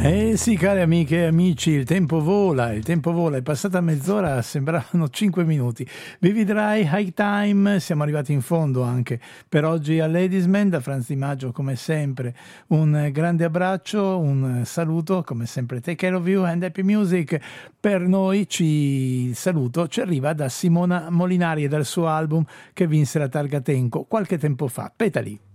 Eh sì, cari amiche e amici, il tempo vola, è passata mezz'ora, sembravano 5 minuti. Vivi Dry, High Time, siamo arrivati in fondo anche per oggi a Ladiesman, da Franz Di Maggio come sempre. Un grande abbraccio, un saluto, come sempre take care of you and happy music. Per noi il saluto ci arriva da Simona Molinari e dal suo album che vinse la targa Tenco qualche tempo fa, Petali.